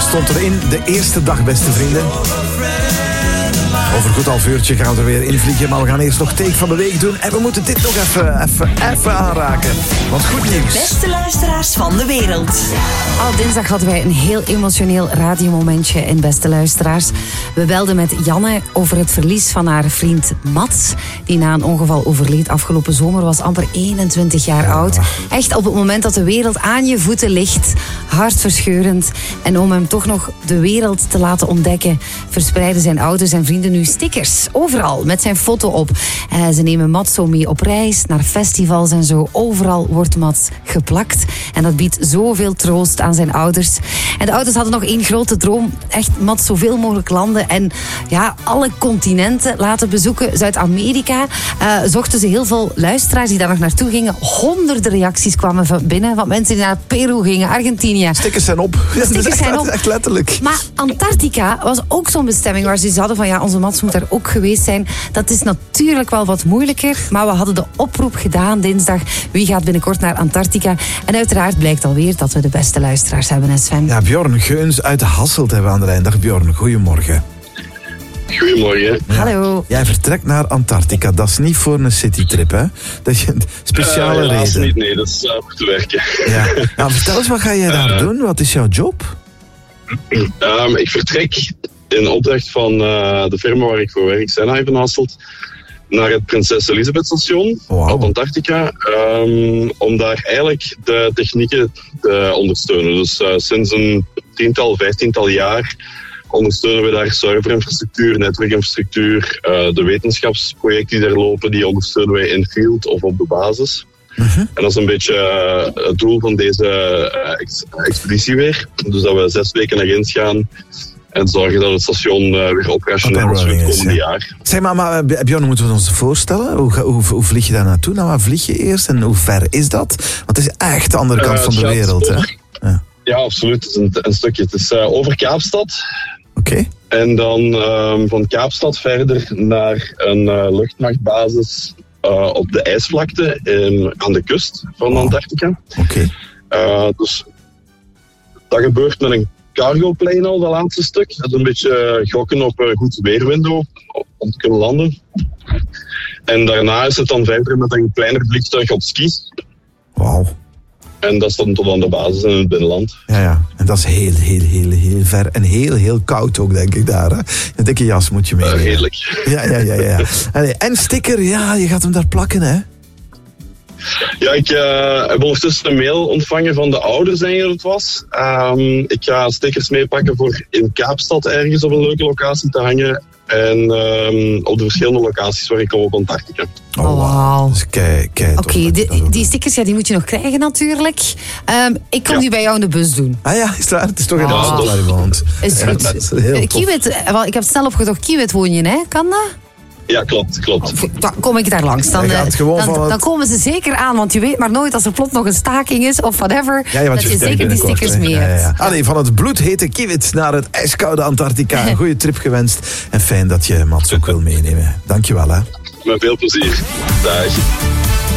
stond erin. De eerste dag, beste vrienden. Over een goed half uurtje gaan we er weer invliegen. Maar we gaan eerst nog take van de week doen. En we moeten dit nog even aanraken. Want goed nieuws. Beste luisteraars van de wereld. Al dinsdag hadden wij een heel emotioneel radiomomentje in Beste Luisteraars. We belden met Janne over het verlies van haar vriend Mats. Die na een ongeval overleed afgelopen zomer. Was amper 21 jaar oud. Echt op het moment dat de wereld aan je voeten ligt. Hartverscheurend. En om hem toch nog de wereld te laten ontdekken, verspreiden zijn ouders en vrienden nu stickers. Overal met zijn foto op. Ze nemen Mats zo mee op reis, naar festivals en zo. Overal wordt Mats geplakt. En dat biedt zoveel troost aan zijn ouders. En de ouders hadden nog één grote droom. Echt Mats zoveel mogelijk landen en alle continenten laten bezoeken. Zuid-Amerika zochten ze heel veel luisteraars die daar nog naartoe gingen. Honderden reacties kwamen van binnen. Van mensen die naar Peru gingen, Argentinië. Stickers zijn op. Stickers zijn op. Echt letterlijk. Maar Antarctica was ook zo'n bestemming waar ze hadden van onze Mats moet daar ook geweest zijn. Dat is natuurlijk wel wat moeilijker, maar we hadden de oproep gedaan dinsdag. Wie gaat binnenkort naar Antarctica? En uiteraard blijkt alweer dat we de beste luisteraars hebben, hè Sven? Ja, Bjorn Geuns uit Hasselt hebben we aan de lijn. Dag Bjorn, goedemorgen. Goedemorgen. Ja. Hallo. Jij vertrekt naar Antarctica. Dat is niet voor een citytrip, hè? Dat is een speciale reden. Niet, nee, dat is voor te werken. Ja. Nou, vertel eens, wat ga jij daar doen? Wat is jouw job? Ik vertrek in opdracht van de firma waar ik voor werk, Senna van Hasselt, naar het Prinses Elisabeth station op Antarctica, om daar eigenlijk de technieken te ondersteunen. Dus sinds een 15 jaar ondersteunen we daar serverinfrastructuur, netwerkinfrastructuur, de wetenschapsprojecten die daar lopen, die ondersteunen wij in field of op de basis. En dat is een beetje het doel van deze expeditie weer. Dus dat we 6 weken naar Gent gaan en zorgen dat het station weer operationeel is voor het komende jaar. Zeg maar Bjorn, moeten we ons voorstellen? Hoe vlieg je daar naartoe? Nou, waar vlieg je eerst en hoe ver is dat? Want het is echt de andere kant van de wereld, hè? Ja, absoluut. Het is een stukje. Het is over Kaapstad. Oké. En dan van Kaapstad verder naar een luchtmachtbasis op de ijsvlakte aan de kust van Antarctica. Oké. Dus dat gebeurt met een cargoplane al, dat laatste stuk. Dat is een beetje gokken op goed weerwindow om te kunnen landen. En daarna is het dan verder met een kleiner vliegtuig op skis. Wauw. En dat is dan tot aan de basis in het binnenland. Ja. En dat is heel ver. En heel koud ook, denk ik, daar. Hè? Een dikke jas moet je mee. Redelijk. Ja. En sticker, je gaat hem daar plakken, hè? Ja, ik heb ondertussen een mail ontvangen van de ouders, denk ik dat het was. Ik ga stickers meepakken voor in Kaapstad ergens op een leuke locatie te hangen. En op de verschillende locaties waar ik kom op Antarctica. Wauw. Dus kijk. Oké, die stickers die moet je nog krijgen natuurlijk. Ik kom die bij jou in de bus doen. Ah ja, is het waar? Het is toch in Hasselt waar je woont. Is goed. Kiewit, ik heb het snel opgezocht. Kiewit woon je, hè? Kan dat? Ja, klopt. Dan kom ik daar langs. Dan komen ze zeker aan, want je weet maar nooit als er plots nog een staking is of whatever, dat je zeker die stickers mee hebt. Ja. Allee, van het bloedhete Kiewit naar het ijskoude Antarctica. Een goede trip gewenst en fijn dat je Mats ook wil meenemen. Dankjewel, hè. Met veel plezier. Dag.